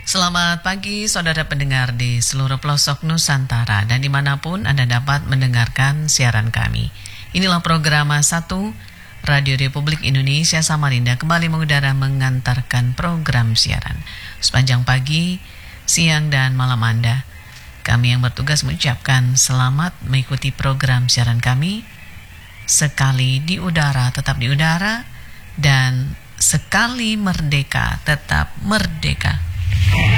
Selamat pagi saudara pendengar di seluruh pelosok Nusantara dan dimanapun Anda dapat mendengarkan siaran kami. Inilah program 1 Radio Republik Indonesia Samarinda kembali mengudara mengantarkan program siaran. Sepanjang pagi, siang dan malam Anda, kami yang bertugas mengucapkan selamat mengikuti program siaran kami. Sekali di udara tetap di udara dan sekali merdeka tetap merdeka.